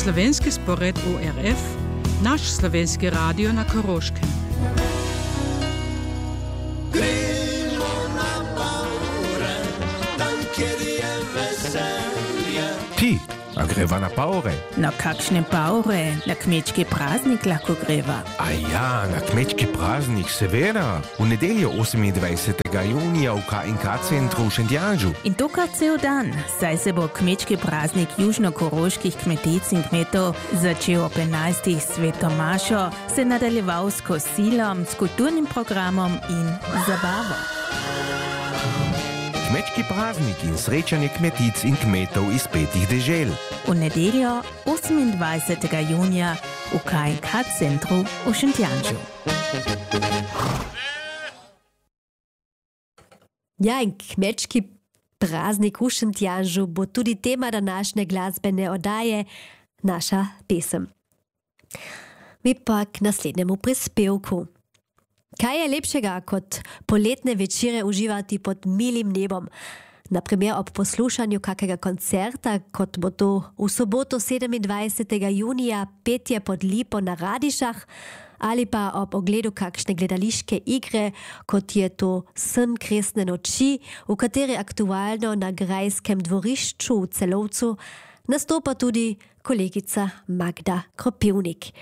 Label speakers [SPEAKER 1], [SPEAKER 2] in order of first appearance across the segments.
[SPEAKER 1] slovenski spored ORF, naš slovenski radio na Koroškem.
[SPEAKER 2] Ti, a greva na paure?
[SPEAKER 3] Na kakšne paure? Na kmečki praznik lahko greva.
[SPEAKER 2] A ja, na kmečki praznik, seveda. V nedeljo 28. junija v KNK centru v Šentjanžu.
[SPEAKER 3] In to kar cel dan, saj se bo kmečki praznik južno-koroških kmetic in kmetov začel ob 11. sveto mašo, se nadaljeval s kosilom, s kulturnim programom in zabavo.
[SPEAKER 2] Kmečki praznik in srečanje kmetic in kmetov iz 5 dežel.
[SPEAKER 3] V nedeljo 28. junija v KNK centru v Šentjanžu.
[SPEAKER 4] Ja, in kmečki praznik v Šentjanžu bo tudi tema današnje glasbene oddaje, naša pesem. Mi pa k naslednjemu prispevku. Kaj je lepšega kot poletne večere uživati pod milim nebom? Naprimer ob poslušanju kakega koncerta, kot bo to v soboto 27. junija petje pod lipo na Radišah, ali pa ob ogledu kakšne gledališke igre, kot je to Sen kresne noči, v kateri aktualno na grajskem dvorišču v Celovcu nastopa tudi kolegica Magda Kropivnik.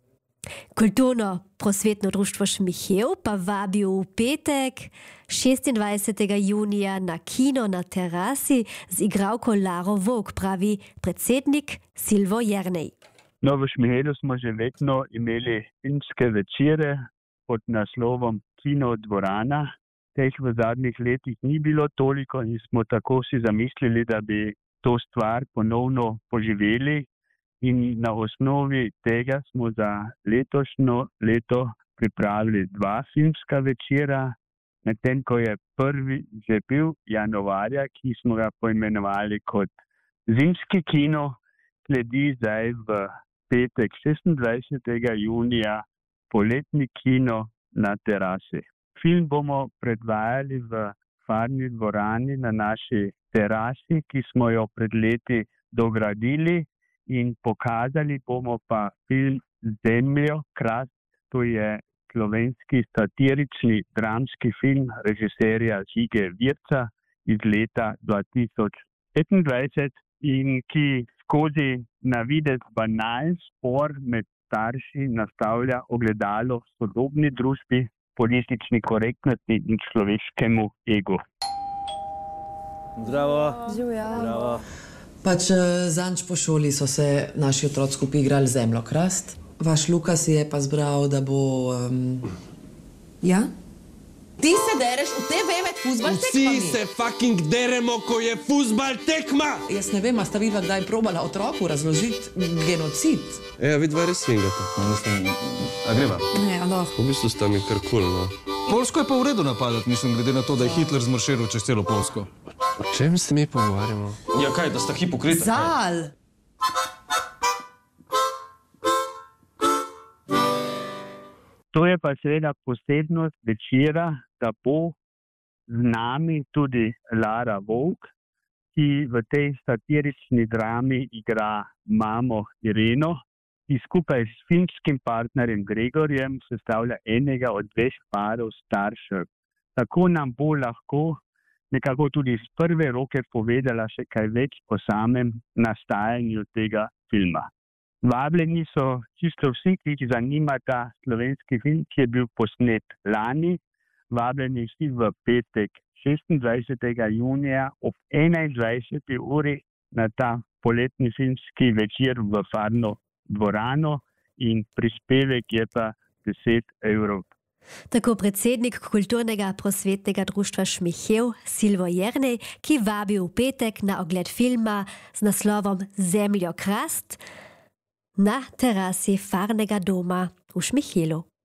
[SPEAKER 4] Kulturno-prosvetno društvo Šmihev pa vabi v petek 26. junija na kino na terasi z igralko Laro Vovk, pravi predsednik Silvo Jernej.
[SPEAKER 5] No, v Šmihevu smo že vedno imeli filmske večere pod naslovom Kino dvorana. Teh v zadnjih letih ni bilo toliko in smo tako si zamislili, da bi to stvar ponovno poživeli. In na osnovi tega smo za letošnjo leto pripravili 2 filmska večera, medtem ko je prvi že bil januarja, ki smo ga poimenovali kot zimski kino, sledi zdaj v petek 26. junija poletni kino na terasi. Film bomo predvajali v farni dvorani na naši terasi, ki smo jo pred leti dogradili. In pokazali bomo pa film Zemljo krast, to je slovenski satirični dramski film režiserja Žige Virca iz leta 2025 in ki skozi na videz banalen spor med starši nastavlja ogledalo sodobni družbi, politični korektnosti in človeškemu egu.
[SPEAKER 6] Zdravo.
[SPEAKER 7] Živja.
[SPEAKER 6] Zdravo.
[SPEAKER 7] Pač zanč po šoli so se naši otroci skupaj igrali Zemljo krast. Vaš Lukas je pa zbral, da bo... Ja? Ti se dereš v TV med fuzbal tekmami?
[SPEAKER 6] Vsi se fucking deremo, ko je fuzbal tekma!
[SPEAKER 7] Jaz ne vem, a sta vidva kdaj probala otroku razložiti genocid?
[SPEAKER 6] Ja, vidva res svingata. Mislim, a greva?
[SPEAKER 7] Ne, lahko.
[SPEAKER 6] V bistvu sta mi kar kul, no.
[SPEAKER 8] Polsko je pa v redu napadati, mislim, glede na to, da je Hitler zmarširal čez celo Polsko.
[SPEAKER 6] O čem se mi pogovarjamo?
[SPEAKER 8] Ja kaj, da sta hipokrita?
[SPEAKER 7] Zal!
[SPEAKER 5] To je pa seveda posebnost večera, da bo z nami tudi Lara Vovk, ki v tej satirični drami igra mamo Ireno, ki skupaj s filmskim partnerjem Gregorjem sestavlja enega od 2 parov staršev. Tako nam bo lahko nekako tudi iz prve roke povedala še kaj več o samem nastajanju tega filma. Vabljeni so čisto vsi, ki jih zanima ta slovenski film, ki je bil posnet lani. Vabljeni vsi v petek 26. junija ob 21. uri na ta poletni filmski večer v farno dvorano in prispevek je pa 10 €.
[SPEAKER 4] Tako predsednik kulturnega prosvetnega društva Šmihev Silvo Jernej, ki vabi v petek na ogled filma z naslovom Zemljo krast na terasi farnega doma v Šmihelu.